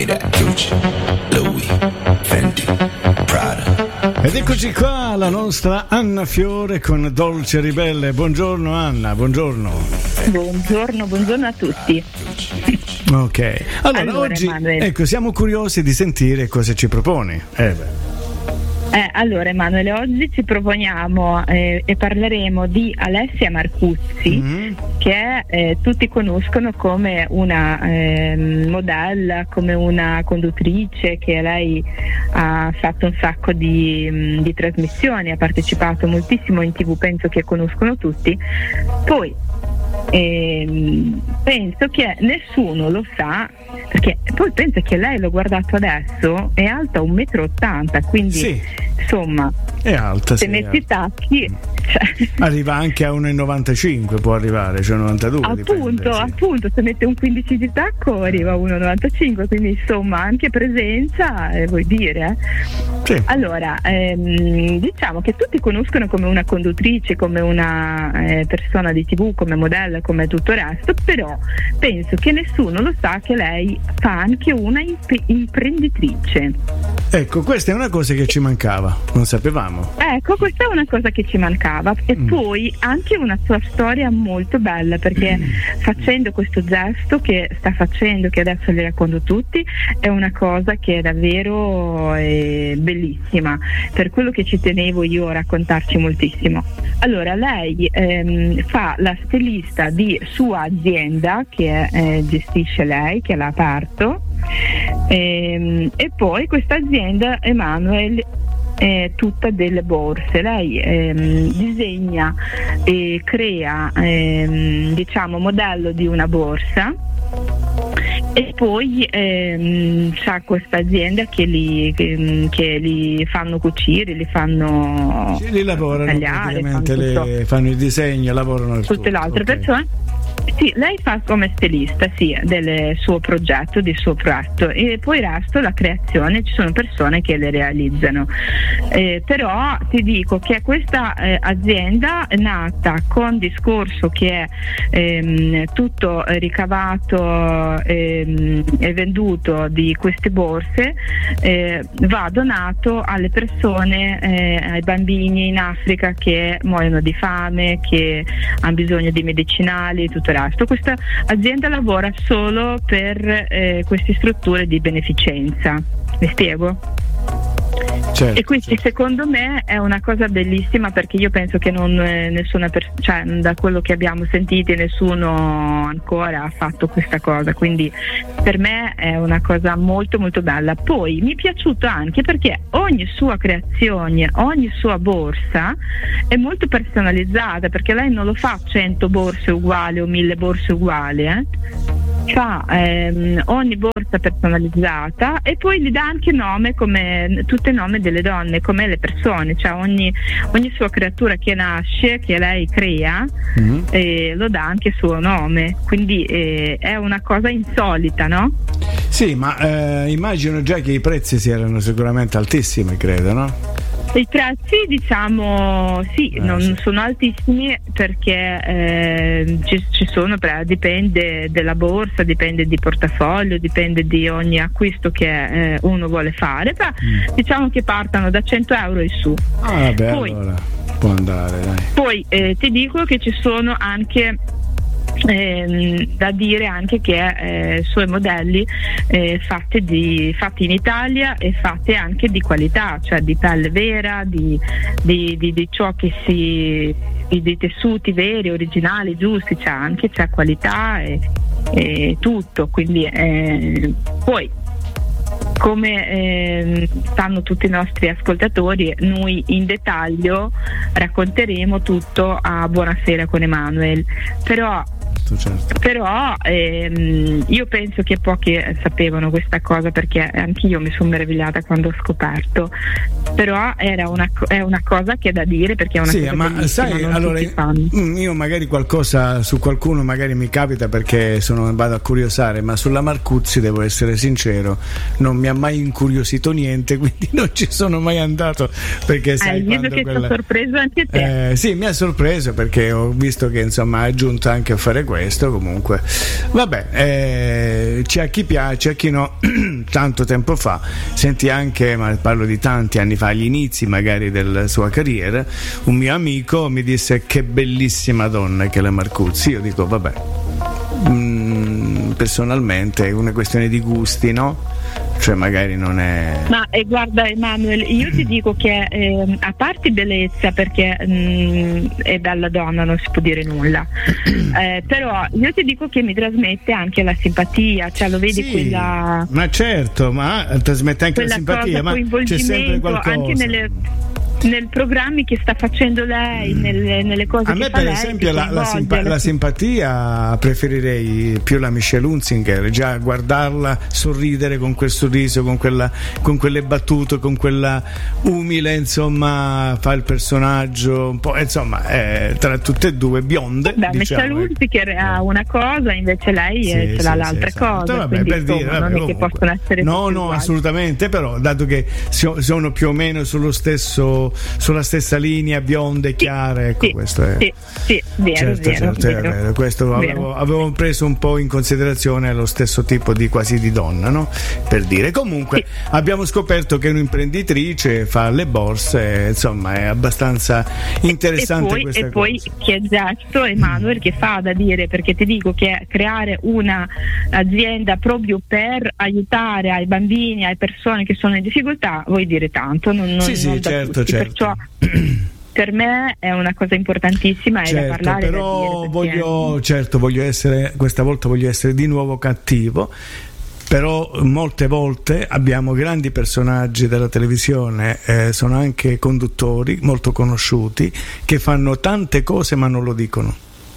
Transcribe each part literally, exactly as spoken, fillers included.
me that Gucci, Louis, Fendi, Prada. Ed eccoci qua, la nostra Anna Fiore con Dolce Ribelle. Buongiorno Anna, buongiorno. Buongiorno, buongiorno a tutti. Ok, allora, Allora, oggi Emanuele. ecco, siamo curiosi di sentire cosa ci proponi. Eh beh. Eh, allora Emanuele, oggi ci proponiamo eh, e parleremo di Alessia Marcuzzi, Mm. che eh, tutti conoscono come una eh, modella, come una conduttrice, che lei ha fatto un sacco di, mh, di trasmissioni, ha partecipato moltissimo in tivù, penso che conoscono tutti. Poi ehm, penso che nessuno lo sa, perché poi penso che lei, l'ho guardato adesso, è alta un metro e ottanta, quindi Sì, insomma, è alta, se sì, metti i tacchi, cioè, arriva anche a uno virgola novantacinque, può arrivare, cioè novantadue. appunto, dipende, sì. appunto, se mette un quindici di tacco arriva a uno virgola novantacinque, quindi insomma anche presenza, eh, vuoi dire? Sì. Allora, ehm, diciamo che tutti conoscono come una conduttrice, come una eh, persona di tivù, come modella, come tutto il resto, però penso che nessuno lo sa che lei fa anche una imp- imprenditrice. Ecco, questa è una cosa che ci mancava, non sapevamo. Ecco, questa è una cosa che ci mancava, e Mm. poi anche una sua storia molto bella, perché facendo questo gesto che sta facendo, che adesso le racconto tutti, è una cosa che è davvero eh, bellissima, per quello che ci tenevo io a raccontarci moltissimo. Allora, lei ehm, fa la stilista di sua azienda che eh, gestisce lei, che l'ha aperto, ehm, e poi questa azienda, Emanuele, è tutta delle borse. Lei ehm, disegna e crea ehm, diciamo modello di una borsa, e poi ehm, c'ha questa azienda che li, che, che li fanno cucire, li fanno Sì, li lavorano tagliare, praticamente, fanno le, tutto. fanno il disegno, lavorano il Tutte le tutto, altre ok. persone. Sì, lei fa come stilista, sì, del suo progetto, del suo progetto, e poi il resto, la creazione, ci sono persone che le realizzano. Eh, però ti dico che questa eh, azienda è nata con discorso che è ehm, tutto ricavato ehm, e venduto di queste borse eh, va donato alle persone, eh, ai bambini in Africa che muoiono di fame, che hanno bisogno di medicinali e tutto il resto. Questa azienda lavora solo per eh, queste strutture di beneficenza. Mi spiego? Certo, E quindi certo. secondo me è una cosa bellissima, perché io penso che non eh, nessuna pers- cioè da quello che abbiamo sentito nessuno ancora ha fatto questa cosa, quindi per me è una cosa molto molto bella. Poi mi è piaciuto anche perché ogni sua creazione, ogni sua borsa è molto personalizzata, perché lei non lo fa cento borse uguali o mille borse uguali, eh? Fa ehm, ogni borsa personalizzata, e poi gli dà anche nome, come tutte il nome delle donne, come le persone, cioè ogni, ogni sua creatura che nasce, che lei crea, Mm. eh, lo dà anche suo nome, quindi eh, è una cosa insolita, no? Sì, ma eh, immagino già che i prezzi siano sicuramente altissimi, credo, no? I prezzi, diciamo, sì, Eh, non sì. sono altissimi, perché eh, ci, ci sono, però dipende della borsa, dipende di portafoglio, dipende di ogni acquisto che eh, uno vuole fare, però Mm. diciamo che partano da cento euro in su. Ah, vabbè, Poi- allora può andare, dai. Poi eh, ti dico che ci sono anche ehm, da dire anche che eh, suoi modelli eh, fatti, di, fatti in Italia e fatti anche di qualità, cioè di pelle vera, di, di, di, di ciò che si di, di tessuti veri, originali, giusti, cioè anche c'è qualità e, e tutto, quindi eh, poi come eh, sanno tutti i nostri ascoltatori, noi in dettaglio racconteremo tutto a Buonasera con Emanuele, però Certo. però ehm, io penso che pochi sapevano questa cosa, perché anch'io mi sono meravigliata quando ho scoperto, però era una, è una cosa che è da dire, perché è una Sì, cosa ma bellissima, sai, non allora tutti fanno. io magari qualcosa su qualcuno magari mi capita perché sono, vado a curiosare, ma sulla Marcuzzi devo essere sincero, non mi ha mai incuriosito niente, quindi non ci sono mai andato, perché sai, Hai visto quando che quella... ti ha sorpreso anche te? Eh, sì, mi ha sorpreso perché ho visto che insomma ha aggiunto anche a fare questo comunque. Vabbè, eh, c'è a chi piace, a chi no. Tanto tempo fa senti anche, ma parlo di tanti anni fa, agli inizi magari della sua carriera, un mio amico mi disse: che bellissima donna che è la Marcuzzi. Io dico vabbè, mm, personalmente è una questione di gusti, no? Cioè magari non è. Ma eh, guarda Emanuele, io ti dico che eh, a parte bellezza, perché mh, è bella donna, non si può dire nulla, eh, però io ti dico che mi trasmette anche la simpatia, cioè lo vedi, sì, quella. Ma certo, ma trasmette anche la simpatia, ma c'è sempre qualcosa. Anche nelle nei programmi che sta facendo lei, nelle, nelle cose a che me fa per lei, esempio la, la, simpa- la, la simpatia preferirei più la Michelle Hunziker, già guardarla sorridere con quel sorriso, con quella, con quelle battute, con quella umile, insomma, fa il personaggio un po', insomma, eh, tra tutte e due bionde. Beh, diciamo. Michelle Hunziker ha una cosa, invece lei sì, ce sì, l'ha sì, l'altra sì, cosa, vabbè, quindi per insomma, dire, vabbè, non è comunque. che possono essere no no uguali. Assolutamente, però dato che sono più o meno sullo stesso sulla stessa linea, bionde, chiare, ecco, sì, questo è sì, sì, vero, certo, vero, certo, vero, è vero. Questo vero. avevo, avevo preso un po' in considerazione lo stesso tipo di quasi di donna, no? Per dire, comunque sì. Abbiamo scoperto che è un'imprenditrice, fa le borse, insomma è abbastanza interessante. E poi, questa e cosa. poi che gesto, Emanuele, che fa da dire, perché ti dico che creare una azienda proprio per aiutare ai bambini, alle persone che sono in difficoltà, vuoi dire tanto, non, non, sì sì non certo, tutti, certo. Perciò per me è una cosa importantissima, è certo, da parlare, però da dire, voglio, certo voglio essere, questa volta voglio essere di nuovo cattivo. Però molte volte abbiamo grandi personaggi della televisione, eh, sono anche conduttori molto conosciuti che fanno tante cose ma non lo dicono.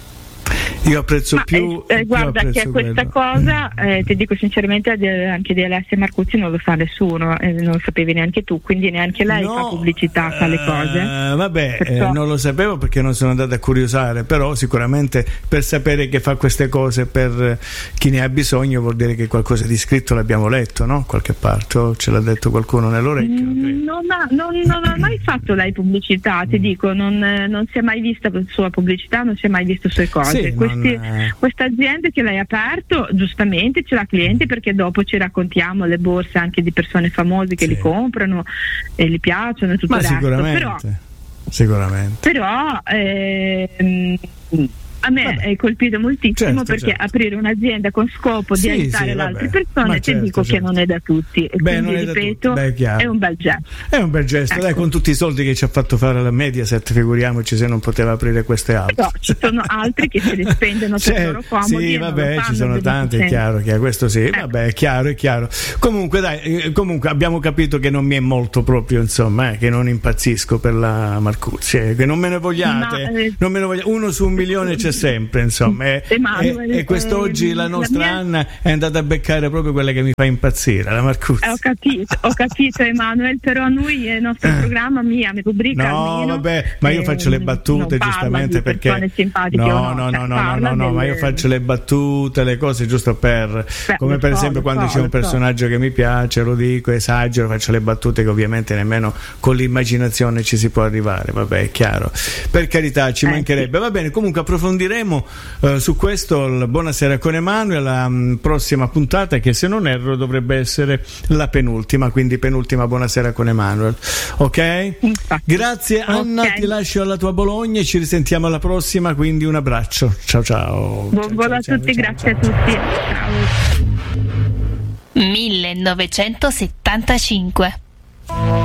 Io apprezzo ma, più eh, guarda più che questa quello. cosa eh, ti dico sinceramente anche di Alessia Marcuzzi non lo sa nessuno, eh, non lo sapevi neanche tu, quindi neanche lei no, fa pubblicità, fa le cose. Uh, vabbè, Perciò... eh, non lo sapevo perché non sono andato a curiosare, però sicuramente per sapere che fa queste cose per chi ne ha bisogno vuol dire che qualcosa di scritto l'abbiamo letto, no? Qualche parte, o ce l'ha detto qualcuno nell'orecchio? Mm, non, ha, non, non ha mai fatto lei pubblicità, ti dico, non, non si è mai vista sua pubblicità, non si è mai visto sue cose. Sì, Questi, non... Questa azienda che lei ha aperto giustamente ce l'ha clienti, perché dopo ci raccontiamo le borse anche di persone famose che sì. li comprano e li piacciono e tutto ma il resto. Sicuramente, però, sicuramente. però ehm, a me vabbè. è colpito moltissimo, certo, perché certo. aprire un'azienda con scopo sì, di aiutare sì, le altre persone, ma ti certo, dico certo. che non è da tutti, e Beh, quindi non è ripeto, Beh, è, è un bel gesto. È un bel gesto, ecco. Dai, con tutti i soldi che ci ha fatto fare la Mediaset, figuriamoci se non poteva aprire queste altre. Però ci sono altri che se li spendono per loro comodi. Sì, vabbè, ci sono tanti, è chiaro, che questo sì, eh. vabbè, è chiaro, è chiaro. Comunque, dai, comunque abbiamo capito che non mi è molto proprio, insomma, eh, che non impazzisco per la Marcuzzi, eh, che non me ne vogliate, Ma, eh, non me ne vogliate. Uno su un milione c'è sempre, insomma. Eh, Emanuele, e, e quest'oggi eh, la nostra la mia... Anna è andata a beccare proprio quella che mi fa impazzire, la Marcuzzi. Eh, ho capito, ho capito Emanuele, però noi il nostro programma, mia, mi rubrica no, almeno, vabbè, ma io eh, faccio le battute giustamente perché simpatiche no, o no, no, no, cioè, no, no, no, no, delle... ma io faccio le battute, le cose giusto per Beh, come per so, esempio quando so, c'è un personaggio so. che mi piace, lo dico, esagero, faccio le battute che ovviamente nemmeno con l'immaginazione ci si può arrivare, vabbè, è chiaro. Per carità, ci eh, mancherebbe. Sì. Va bene, comunque approfondiremo uh, su questo il Buonasera con Emanuele, la um, prossima puntata che se non erro dovrebbe essere la penultima, quindi penultima Buonasera con Emanuele. Ok? Infatti. Grazie Anna, okay. ti lascio alla tua Bologna e ci risentiamo alla prossima, quindi un abbraccio. Ciao ciao. Buon volo a tutti, ciao, grazie ciao. a tutti. Ciao. millenovecentosettantacinque